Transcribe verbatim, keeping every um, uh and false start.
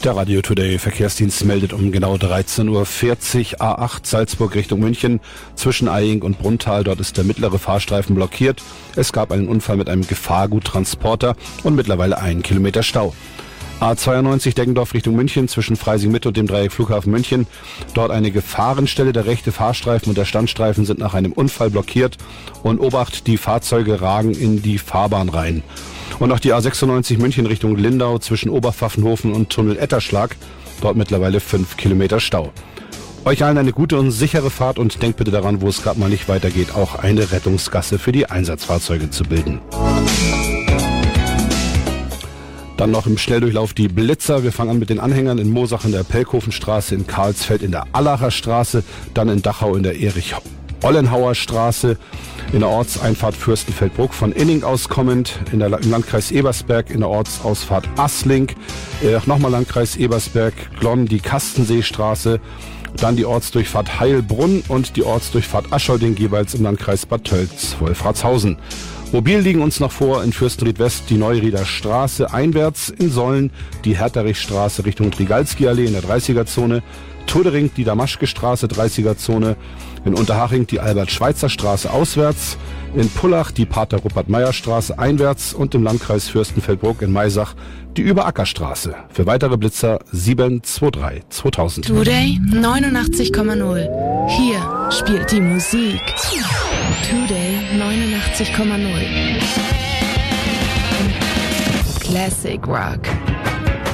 Der Radio Today Verkehrsdienst meldet um genau dreizehn Uhr vierzig A acht Salzburg Richtung München zwischen Eying und Brunnthal. Dort ist der mittlere Fahrstreifen blockiert. Es gab einen Unfall mit einem Gefahrguttransporter und mittlerweile einen Kilometer Stau. A zweiundneunzig Deggendorf Richtung München zwischen Freising-Mitte und dem Dreieck Flughafen München. Dort eine Gefahrenstelle. Der rechte Fahrstreifen und der Standstreifen sind nach einem Unfall blockiert. Und Obacht, die Fahrzeuge ragen in die Fahrbahn rein. Und auch die A sechsundneunzig München Richtung Lindau zwischen Oberpfaffenhofen und Tunnel Etterschlag. Dort mittlerweile fünf Kilometer Stau. Euch allen eine gute und sichere Fahrt und denkt bitte daran, wo es gerade mal nicht weitergeht, auch eine Rettungsgasse für die Einsatzfahrzeuge zu bilden. Dann noch im Schnelldurchlauf die Blitzer. Wir fangen an mit den Anhängern in Moosach in der Pelkhofenstraße, in Karlsfeld in der Allacher Straße, dann in Dachau in der Erich-Ollenhauer Straße, in der Ortseinfahrt Fürstenfeldbruck von Inning aus kommend, in der, im Landkreis Ebersberg in der Ortsausfahrt Assling, äh, nochmal Landkreis Ebersberg, Glonn, die Kastenseestraße, dann die Ortsdurchfahrt Heilbrunn und die Ortsdurchfahrt Aschollding jeweils im Landkreis Bad Tölz, Wolfratshausen. Mobil liegen uns noch vor in Fürstenried West die Neurieder Straße einwärts, in Solln die Herterichstraße Richtung Trigalski-Allee in der dreißiger-Zone, Tuddering die Damaschke-Straße dreißiger-Zone, in Unterhaching die Albert-Schweitzer-Straße auswärts, in Pullach die Pater-Rupert-Meyer-Straße einwärts und im Landkreis Fürstenfeldbruck in Maisach die Überackerstraße. Für weitere Blitzer sieben zwei drei zweitausend. Today neunundachtzig Komma null. Hier spielt die Musik. Today neunundachtzig Komma null. Classic Rock.